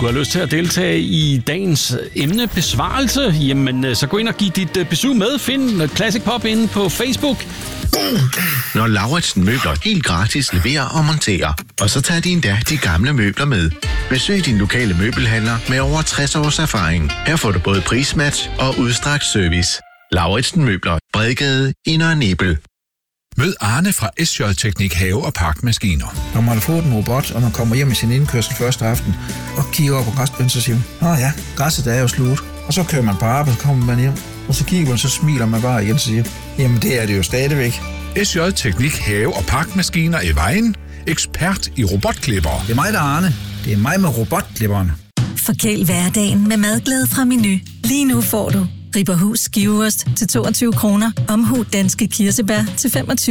skulle have lyst til at deltage i dagens emnebesvarelse, jamen så gå ind og giv dit besøg med. Find Classic Pop inde på Facebook. Når Lauritsen Møbler helt gratis leverer og monterer. Og så tager de endda de gamle møbler med. Besøg din lokale møbelhandler med over 60 års erfaring. Her får du både prismatch og udstrakt service. Lauritsen Møbler, Bredgade i Nørre Nebel. Mød Arne fra SJ Teknik Have- og Parkmaskiner. Når man har fået en robot, og man kommer hjem i sin indkørsel første aften, og kigger op på græsplænen, så siger man, ja, græsset er jo slut. Og så kører man på arbejde, så kommer man hjem, og så kigger man, så smiler man bare igen og siger, jamen det er det jo stadigvæk. SJ Teknik Have- og Parkmaskiner i Vejen. Ekspert i robotklipper. Det er mig, der er Arne. Det er mig med robotklipperen. Forkæl hverdagen med madglæde fra Menu. Lige nu får du Ribberhus skiveost til 22 kroner, omhu danske kirsebær til 25